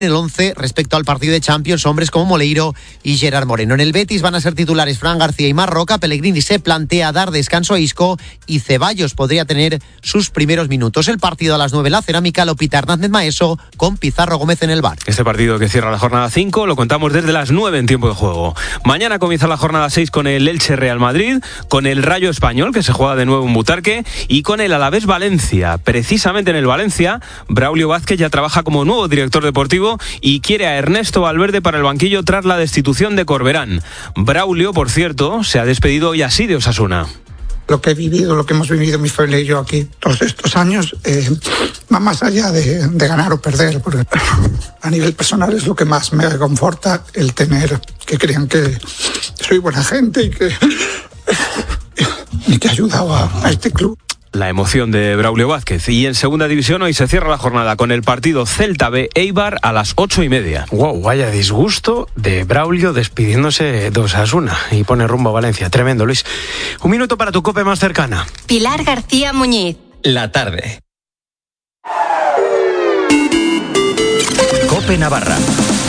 el 11 respecto al partido de Champions, hombres como Moleiro y Gerard Moreno. En el Betis van a ser titulares Fran García y Marc Roca. Pellegrini se plantea dar descanso a Isco y Ceballos podría tener sus primeros minutos. El partido a las 9 en la Cerámica lo pita Hernández Maeso con Pizarro Gómez en el bar. Este partido que cierra la jornada 5 lo contamos desde las 9 en tiempo de juego. Mañana comienza la jornada 6 con el Elche Real Madrid, con el Rayo Español que se juega de nuevo en Butarque y con el Alavés Valencia. Precisamente en el Valencia, Braulio Vázquez ya trabaja como nuevo director deportivo y quiere a Ernesto Valverde para el banquillo tras la destitución de Corberán. Braulio, por cierto, se ha despedido hoy así de Osasuna. Lo que he vivido, lo que hemos vivido mi familia y yo aquí todos estos años, va más allá de ganar o perder, porque a nivel personal es lo que más me conforta, el tener que crean que soy buena gente y que he ayudado a este club. La emoción de Braulio Vázquez. Y en segunda división hoy se cierra la jornada con el partido Celta B Eibar a las 8:30. Wow, vaya disgusto de Braulio despidiéndose de Osasuna y pone rumbo a Valencia. Tremendo, Luis. Un minuto para tu COPE más cercana. Pilar García Muñiz. La tarde. COPE Navarra.